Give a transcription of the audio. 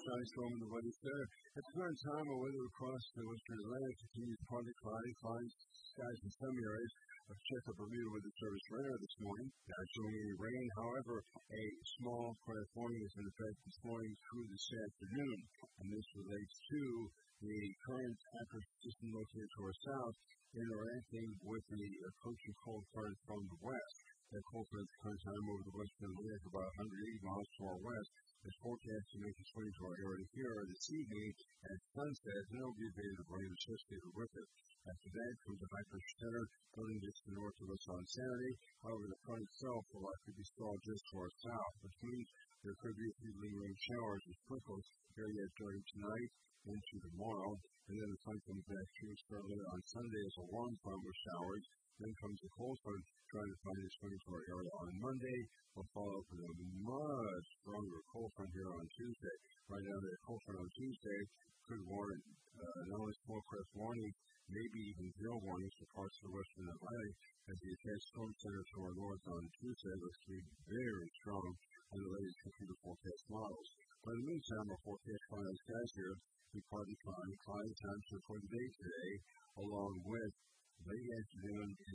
skies storm in the weather center. At the current time, our weather across the western Atlantic continues partly cloudy, cloudy skies in some areas. Let's check our Bermuda Weather Service radar this morning. Not showing any rain. However, a small craft warning is in effect this morning through this afternoon. And this relates to the current atmospheric system located to our south interacting with the approaching cold front from the west. That cold front at the current time over the western Atlantic about 180 miles to our west is forecast to make its way to our area here this evening at sunset, and there will be a bit of rain associated with it. After that comes a high pressure center building just to the north of us on Saturday. However, the front itself will likely be stalled just to our south, which means there could be a few lingering showers or sprinkles here yet during tonight into tomorrow. And then the sun comes back to us early on Sunday as a warm front with showers. Then comes a cold front trying to find its way to our area on Monday. We'll follow up with a much stronger cold front here on Tuesday. Right now, the cold front on Tuesday could warrant not only small craft warnings, maybe even zero warnings for parts of the western Atlantic, as the attached storm center to our north on Tuesday looks to be very strong on the latest computer forecast models. But in the meantime, our forecast cloudy skies here be partly cloudy, cloudy times for the day today, along with late afternoon